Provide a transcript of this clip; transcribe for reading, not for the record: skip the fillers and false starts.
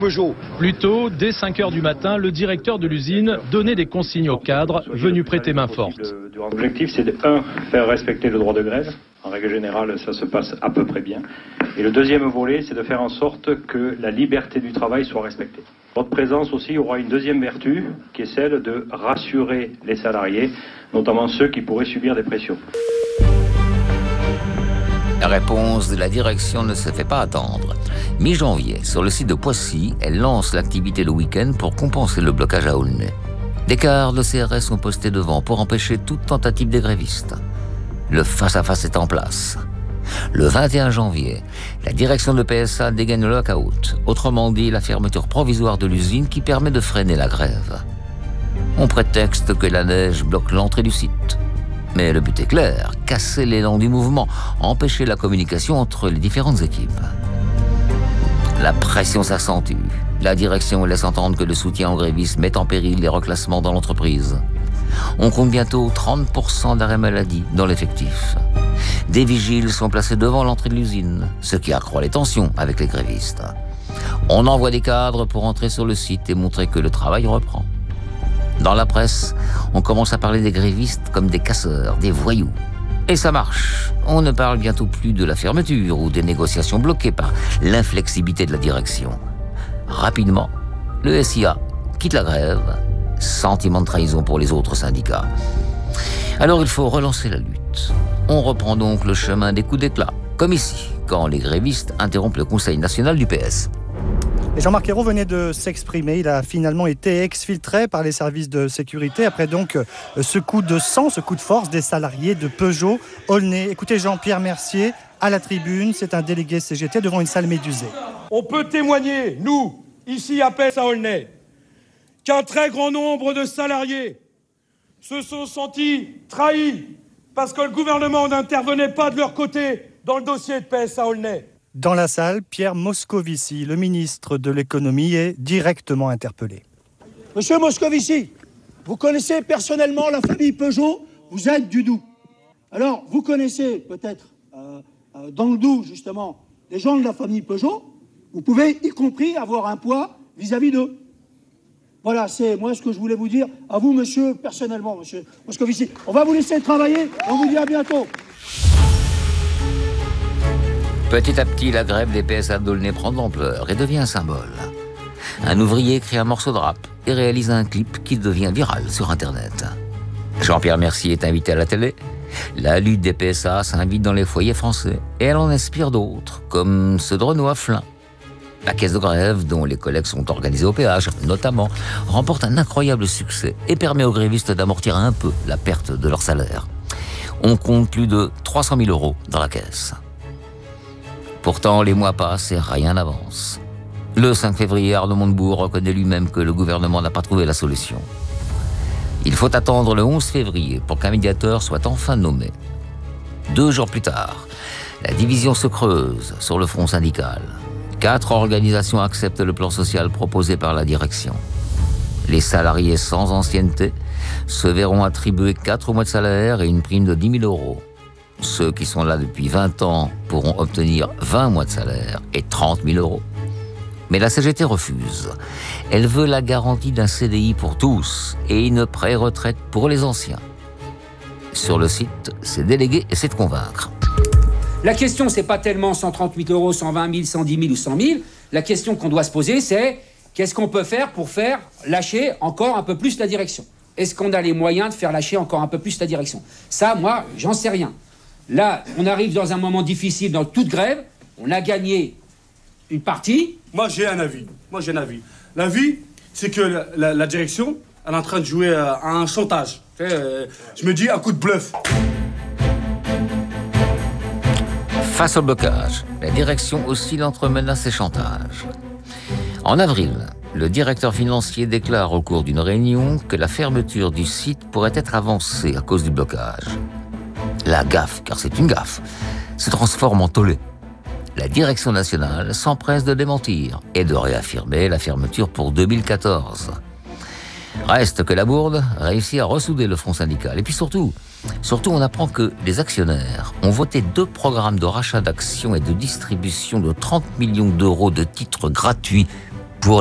Peugeot. Plus tôt, dès 5 h du matin, le directeur de l'usine donnait des consignes aux cadres venus prêter main forte. L'objectif, c'est de, faire respecter le droit de grève. En règle générale, ça se passe à peu près bien. Et le deuxième volet, c'est de faire en sorte que la liberté du travail soit respectée. Votre présence aussi aura une deuxième vertu, qui est celle de rassurer les salariés, notamment ceux qui pourraient subir des pressions. La réponse de la direction ne se fait pas attendre. Mi-janvier, sur le site de Poissy, elle lance l'activité le week-end pour compenser le blocage à Aulnay. Des cars de CRS sont postés devant pour empêcher toute tentative des grévistes. Le face-à-face est en place. Le 21 janvier, la direction de PSA dégaine le lock-out, autrement dit la fermeture provisoire de l'usine qui permet de freiner la grève. On prétexte que la neige bloque l'entrée du site. Mais le but est clair, casser l'élan du mouvement, empêcher la communication entre les différentes équipes. La pression s'accentue. La direction laisse entendre que le soutien aux grévistes met en péril les reclassements dans l'entreprise. On compte bientôt 30% d'arrêt maladie dans l'effectif. Des vigiles sont placés devant l'entrée de l'usine, ce qui accroît les tensions avec les grévistes. On envoie des cadres pour entrer sur le site et montrer que le travail reprend. Dans la presse, on commence à parler des grévistes comme des casseurs, des voyous. Et ça marche. On ne parle bientôt plus de la fermeture ou des négociations bloquées par l'inflexibilité de la direction. Rapidement, le SIA quitte la grève. Sentiment de trahison pour les autres syndicats. Alors il faut relancer la lutte. On reprend donc le chemin des coups d'éclat, comme ici, quand les grévistes interrompent le Conseil national du PS. Et Jean-Marc Ayrault venait de s'exprimer. Il a finalement été exfiltré par les services de sécurité après donc ce coup de sang, ce coup de force des salariés de Peugeot Aulnay. Écoutez Jean-Pierre Mercier à la tribune, c'est un délégué CGT devant une salle médusée. On peut témoigner, nous, ici à PSA Aulnay, qu'un très grand nombre de salariés se sont sentis trahis parce que le gouvernement n'intervenait pas de leur côté dans le dossier de PSA Aulnay. Dans la salle, Pierre Moscovici, le ministre de l'économie, est directement interpellé. Monsieur Moscovici, vous connaissez personnellement la famille Peugeot, vous êtes du Doubs. Alors, vous connaissez peut-être dans le Doubs, justement, des gens de la famille Peugeot, vous pouvez y compris avoir un poids vis-à-vis d'eux. Voilà, c'est moi ce que je voulais vous dire à vous, monsieur, personnellement, monsieur Moscovici. On va vous laisser travailler, on vous dit à bientôt. Petit à petit, la grève des PSA d'Aulnay prend de l'ampleur et devient un symbole. Un ouvrier crée un morceau de rap et réalise un clip qui devient viral sur Internet. Jean-Pierre Mercier est invité à la télé. La lutte des PSA s'invite dans les foyers français et elle en inspire d'autres, comme ceux de Renault à Flins. La caisse de grève, dont les collègues sont organisés au péage, notamment, remporte un incroyable succès et permet aux grévistes d'amortir un peu la perte de leur salaire. On compte plus de 300 000 € dans la caisse. Pourtant, les mois passent et rien n'avance. Le 5 février, Arnaud Montebourg reconnaît lui-même que le gouvernement n'a pas trouvé la solution. Il faut attendre le 11 février pour qu'un médiateur soit enfin nommé. 2 jours plus tard, la division se creuse sur le front syndical. 4 organisations acceptent le plan social proposé par la direction. Les salariés sans ancienneté se verront attribuer 4 mois de salaire et une prime de 10 000 €. Ceux qui sont là depuis 20 ans pourront obtenir 20 mois de salaire et 30 000 €. Mais la CGT refuse. Elle veut la garantie d'un CDI pour tous et une pré-retraite pour les anciens. Sur le site, ces délégués essaient de convaincre. La question, c'est pas tellement 130 000 €, 120 000, 110 000 ou 100 000. La question qu'on doit se poser, c'est qu'est-ce qu'on peut faire pour faire lâcher encore un peu plus la direction ? Est-ce qu'on a les moyens de faire lâcher encore un peu plus la direction ? Ça, moi, j'en sais rien. Là, on arrive dans un moment difficile dans toute grève. On a gagné une partie. Moi, j'ai un avis. L'avis, c'est que la direction, elle est en train de jouer à un chantage. Je me dis un coup de bluff. Face au blocage, la direction oscille entre menaces et chantage. En avril, le directeur financier déclare au cours d'une réunion que la fermeture du site pourrait être avancée à cause du blocage. La gaffe, car c'est une gaffe, se transforme en tollé. La direction nationale s'empresse de démentir et de réaffirmer la fermeture pour 2014. Reste que la bourde réussit à ressouder le front syndical. Et puis surtout, on apprend que les actionnaires ont voté 2 programmes de rachat d'actions et de distribution de 30 millions € de titres gratuits